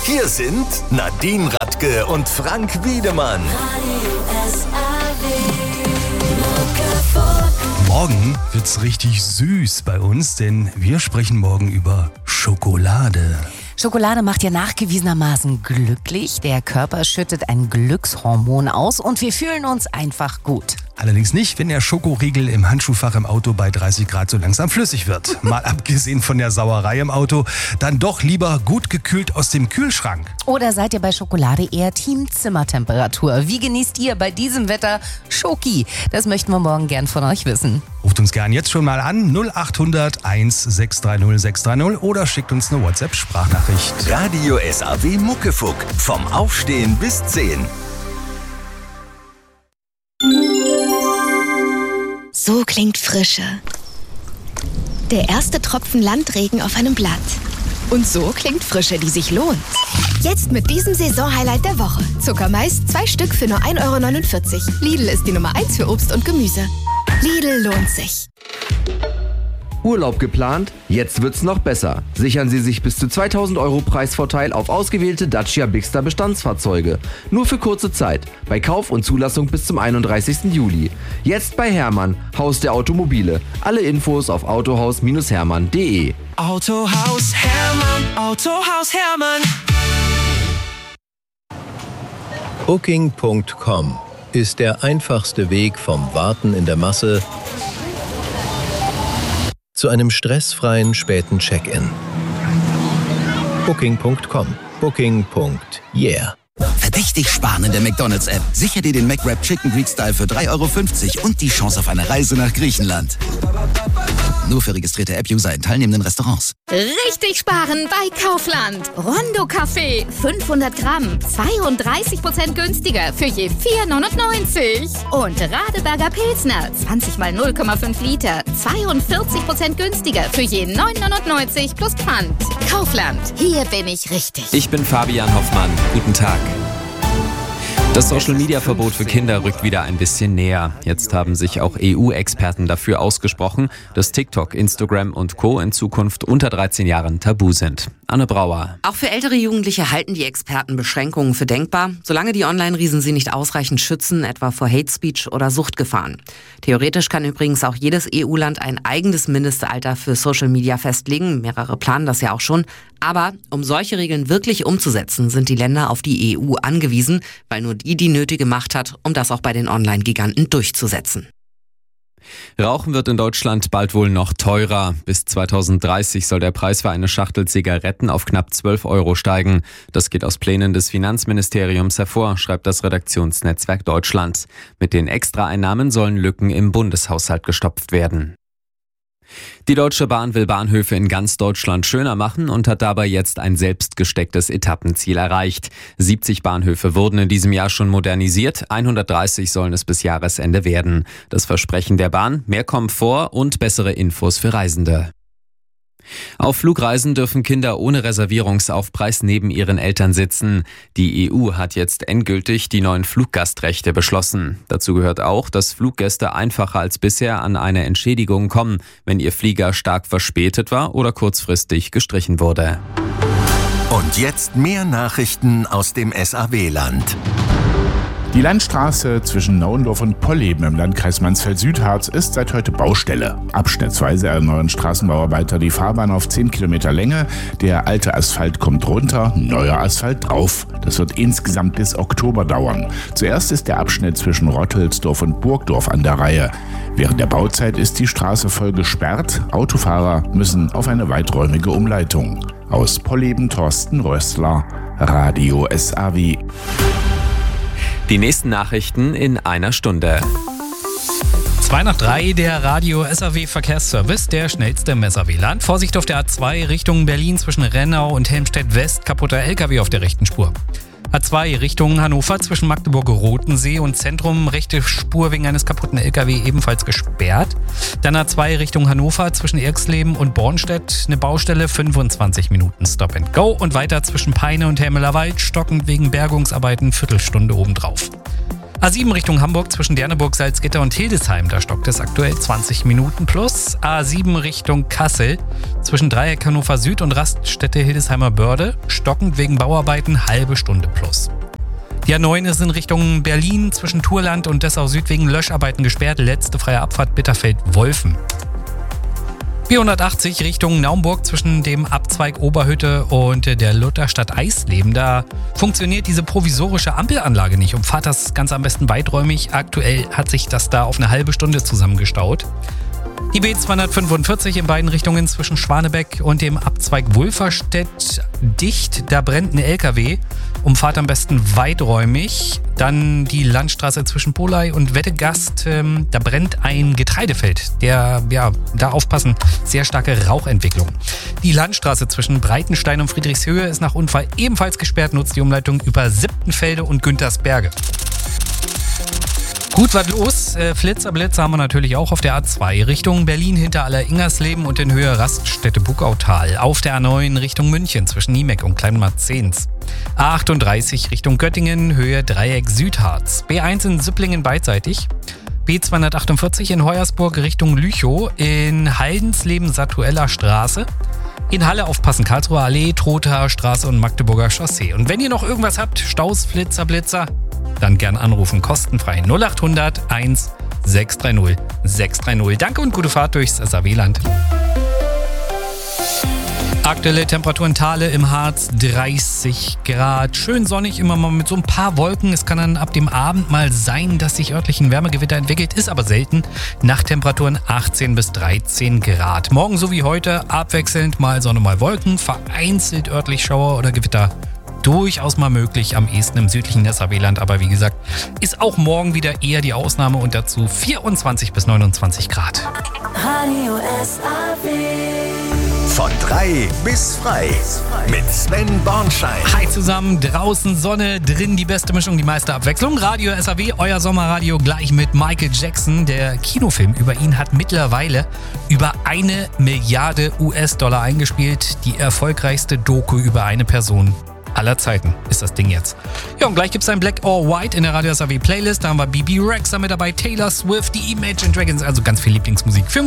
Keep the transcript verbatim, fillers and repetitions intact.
Hier sind Nadine Radke und Frank Wiedemann. Morgen wird's richtig süß bei uns, denn wir sprechen morgen über Schokolade. Schokolade macht ja nachgewiesenermaßen glücklich. Der Körper schüttet ein Glückshormon aus und wir fühlen uns einfach gut. Allerdings nicht, wenn der Schokoriegel im Handschuhfach im Auto bei dreißig Grad so langsam flüssig wird. Mal abgesehen von der Sauerei im Auto, dann doch lieber gut gekühlt aus dem Kühlschrank. Oder seid ihr bei Schokolade eher Team Zimmertemperatur? Wie genießt ihr bei diesem Wetter Schoki? Das möchten wir morgen gern von euch wissen. Ruft uns gern jetzt schon mal an null acht hundert eins sechs drei null sechs drei null oder schickt uns eine WhatsApp-Sprachnachricht. Radio S A W Muckefuck. Vom Aufstehen bis zehn. So klingt Frische. Der erste Tropfen Landregen auf einem Blatt. Und so klingt Frische, die sich lohnt. Jetzt mit diesem Saisonhighlight der Woche. Zuckermais, zwei Stück für nur ein Euro neunundvierzig. Lidl ist die Nummer eins für Obst und Gemüse. Lidl lohnt sich. Urlaub geplant? Jetzt wird's noch besser. Sichern Sie sich bis zu zweitausend Euro Preisvorteil auf ausgewählte Dacia Bigster Bestandsfahrzeuge. Nur für kurze Zeit. Bei Kauf und Zulassung bis zum einunddreißigsten Juli. Jetzt bei Hermann, Haus der Automobile. Alle Infos auf autohaus Bindestrich hermann punkt de. Autohaus Hermann, Autohaus Hermann. Booking Punkt com ist der einfachste Weg vom Warten in der Masse zu einem stressfreien späten Check-in. Booking Punkt com. Booking. Yeah. Verdächtig sparen in der McDonald's-App. Sicher dir den McWrap Chicken Greek Style für drei Euro fünfzig und die Chance auf eine Reise nach Griechenland. Nur für registrierte App-User in teilnehmenden Restaurants. Richtig sparen bei Kaufland. Rondo Kaffee, fünfhundert Gramm, zweiunddreißig Prozent günstiger für je vier neunundneunzig. Und Radeberger Pilsner, zwanzig mal null Komma fünf Liter, zweiundvierzig Prozent günstiger für je neun neunundneunzig plus Pfand. Kaufland, hier bin ich richtig. Ich bin Fabian Hoffmann. Guten Tag. Das Social-Media-Verbot für Kinder rückt wieder ein bisschen näher. Jetzt haben sich auch E U-Experten dafür ausgesprochen, dass TikTok, Instagram und Co. in Zukunft unter dreizehn Jahren tabu sind. Anne Brauer. Auch für ältere Jugendliche halten die Experten Beschränkungen für denkbar, solange die Online-Riesen sie nicht ausreichend schützen, etwa vor Hate Speech oder Suchtgefahren. Theoretisch kann übrigens auch jedes E U-Land ein eigenes Mindestalter für Social Media festlegen. Mehrere planen das ja auch schon. Aber um solche Regeln wirklich umzusetzen, sind die Länder auf die E U angewiesen, weil nur die die nötige Macht hat, um das auch bei den Online-Giganten durchzusetzen. Rauchen wird in Deutschland bald wohl noch teurer. Bis zweitausenddreißig soll der Preis für eine Schachtel Zigaretten auf knapp zwölf Euro steigen. Das geht aus Plänen des Finanzministeriums hervor, schreibt das Redaktionsnetzwerk Deutschland. Mit den Extraeinnahmen sollen Lücken im Bundeshaushalt gestopft werden. Die Deutsche Bahn will Bahnhöfe in ganz Deutschland schöner machen und hat dabei jetzt ein selbst gestecktes Etappenziel erreicht. siebzig Bahnhöfe wurden in diesem Jahr schon modernisiert, hundertdreißig sollen es bis Jahresende werden. Das Versprechen der Bahn: mehr Komfort und bessere Infos für Reisende. Auf Flugreisen dürfen Kinder ohne Reservierungsaufpreis neben ihren Eltern sitzen. Die E U hat jetzt endgültig die neuen Fluggastrechte beschlossen. Dazu gehört auch, dass Fluggäste einfacher als bisher an eine Entschädigung kommen, wenn ihr Flieger stark verspätet war oder kurzfristig gestrichen wurde. Und jetzt mehr Nachrichten aus dem S A W-Land. Die Landstraße zwischen Nauendorf und Polleben im Landkreis Mansfeld-Südharz ist seit heute Baustelle. Abschnittsweise erneuern Straßenbauarbeiter die Fahrbahn auf zehn Kilometer Länge. Der alte Asphalt kommt runter, neuer Asphalt drauf. Das wird insgesamt bis Oktober dauern. Zuerst ist der Abschnitt zwischen Rottelsdorf und Burgdorf an der Reihe. Während der Bauzeit ist die Straße voll gesperrt. Autofahrer müssen auf eine weiträumige Umleitung. Aus Polleben Thorsten Rössler, Radio S A W. Die nächsten Nachrichten in einer Stunde. zwei nach drei, der Radio S A W Verkehrsservice, der schnellste im S A W-Land. Vorsicht auf der A zwei Richtung Berlin zwischen Rennau und Helmstedt-West, kaputter L K W auf der rechten Spur. A zwei Richtung Hannover zwischen Magdeburg-Rotensee und Zentrum, rechte Spur wegen eines kaputten L K W ebenfalls gesperrt. Dann A zwei Richtung Hannover zwischen Irxleben und Bornstedt, eine Baustelle, fünfundzwanzig Minuten Stop and Go. Und weiter zwischen Peine und Helmelerwald, stockend wegen Bergungsarbeiten, Viertelstunde obendrauf. A sieben Richtung Hamburg zwischen Derneburg, Salzgitter und Hildesheim. Da stockt es aktuell zwanzig Minuten plus. A sieben Richtung Kassel zwischen Dreieck Hannover Süd und Raststätte Hildesheimer Börde. Stockend wegen Bauarbeiten halbe Stunde plus. Die A neun ist in Richtung Berlin zwischen Turland und Dessau Süd wegen Löscharbeiten gesperrt. Letzte freie Abfahrt Bitterfeld-Wolfen. vierhundertachtzig Richtung Naumburg zwischen dem Abzweig Oberhütte und der Lutherstadt Eisleben. Da funktioniert diese provisorische Ampelanlage nicht und fahrt das Ganze am besten weiträumig. Aktuell hat sich das da auf eine halbe Stunde zusammengestaut. Die B zweihundertfünfundvierzig in beiden Richtungen zwischen Schwanebeck und dem Abzweig Wulferstedt dicht. Da brennt ein L K W. Umfahrt am besten weiträumig. Dann die Landstraße zwischen Polei und Wettegast. Ähm, da brennt ein Getreidefeld. Der, ja, da aufpassen, sehr starke Rauchentwicklung. Die Landstraße zwischen Breitenstein und Friedrichshöhe ist nach Unfall ebenfalls gesperrt. Nutzt die Umleitung über Siptenfelde und Güntersberge. Gut, was los? Äh, Flitzerblitzer haben wir natürlich auch auf der A zwei Richtung Berlin hinter Aller-Ingersleben und in Höhe Raststätte Buckautal. Auf der A neun Richtung München zwischen Niemeck und Kleinmarzens. A achtunddreißig Richtung Göttingen, Höhe Dreieck Südharz. B eins in Süpplingen beidseitig. B zweihundertachtundvierzig in Hoyersburg Richtung Lüchow. In Haldensleben-Satueller Straße. In Halle aufpassen, Karlsruher Allee, Trothaer Straße und Magdeburger Chaussee. Und wenn ihr noch irgendwas habt, Staus, Flitzer, Blitzer, dann gern anrufen, kostenfrei null achthundert eins sechs drei null sechs drei null. Danke und gute Fahrt durchs S A W-Land. Aktuelle Temperaturen Thale im Harz dreißig Grad. Schön sonnig, immer mal mit so ein paar Wolken. Es kann dann ab dem Abend mal sein, dass sich örtlich ein Wärmegewitter entwickelt, ist aber selten. Nachttemperaturen achtzehn bis dreizehn Grad. Morgen so wie heute abwechselnd mal Sonne, mal Wolken, vereinzelt örtlich Schauer oder Gewitter. Durchaus mal möglich, am ehesten im südlichen S A W-Land, aber wie gesagt, ist auch morgen wieder eher die Ausnahme und dazu vierundzwanzig bis neunundzwanzig Grad. Radio S A W. Von drei bis frei mit Sven Bornschein. Hi zusammen, draußen Sonne, drin die beste Mischung, die meiste Abwechslung. Radio S A W, euer Sommerradio gleich mit Michael Jackson. Der Kinofilm über ihn hat mittlerweile über eine Milliarde U S-Dollar eingespielt. Die erfolgreichste Doku über eine Person aller Zeiten ist das Ding jetzt. Ja, und gleich gibt es ein Black or White in der Radio S A W Playlist. Da haben wir B B Rexha mit dabei, Taylor Swift, die Imagine Dragons, also ganz viel Lieblingsmusik für